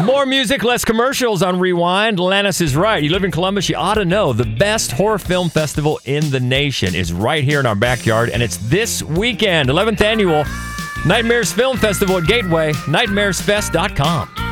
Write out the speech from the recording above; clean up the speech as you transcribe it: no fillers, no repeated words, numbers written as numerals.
More music, less commercials on Rewind. Lannis is right. You live in Columbus, you ought to know the best horror film festival in the nation is right here in our backyard, and it's this weekend, 11th annual Nightmares Film Festival at Gateway, nightmaresfest.com.